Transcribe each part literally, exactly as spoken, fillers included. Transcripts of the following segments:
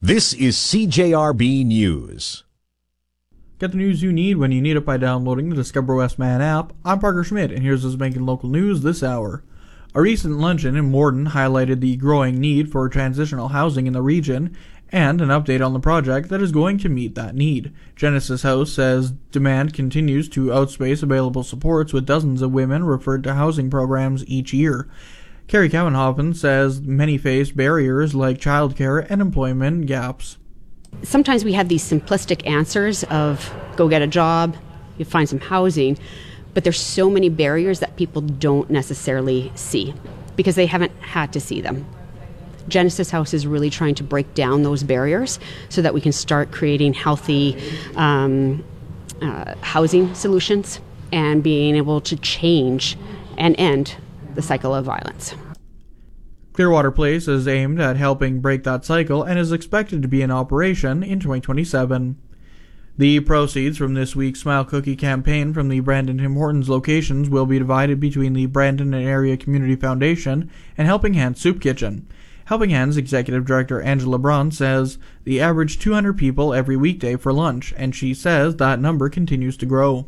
This is C J R B News. Get the news you need when you need it by downloading the Discover West Man app. I'm Parker Schmidt, and here's what's making local news this hour. A recent luncheon in Morden highlighted the growing need for transitional housing in the region, and an update on the project that is going to meet that need. Genesis House says demand continues to outspace available supports, with dozens of women referred to housing programs each year. Carrie Cowenhoffen says many face barriers like childcare and employment gaps. Sometimes we have these simplistic answers of go get a job, you find some housing, but there's so many barriers that people don't necessarily see because they haven't had to see them. Genesis House is really trying to break down those barriers so that we can start creating healthy um, uh, housing solutions and being able to change and end the cycle of violence. Clearwater Place is aimed at helping break that cycle and is expected to be in operation in twenty twenty-seven. The proceeds from this week's Smile Cookie campaign from the Brandon Tim Hortons locations will be divided between the Brandon and Area Community Foundation and Helping Hands Soup Kitchen. Helping Hands Executive Director Angela Braun says the average two hundred people every weekday for lunch, and she says that number continues to grow.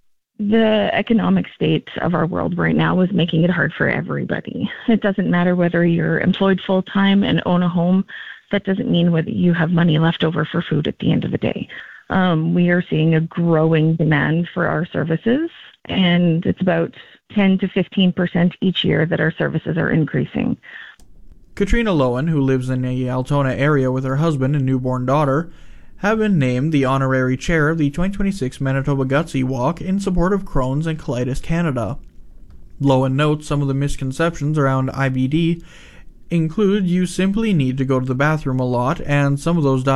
The economic state of our world right now is making it hard for everybody. It doesn't matter whether you're employed full-time and own a home. That doesn't mean whether you have money left over for food at the end of the day. Um, we are seeing a growing demand for our services, and it's about ten to fifteen percent each year that our services are increasing. Katrina Lowen, who lives in the Altona area with her husband and newborn daughter, have been named the honorary chair of the twenty twenty-six Manitoba Gutsy Walk in support of Crohn's and Colitis Canada. Lowen notes some of the misconceptions around I B D include you simply need to go to the bathroom a lot, and some of those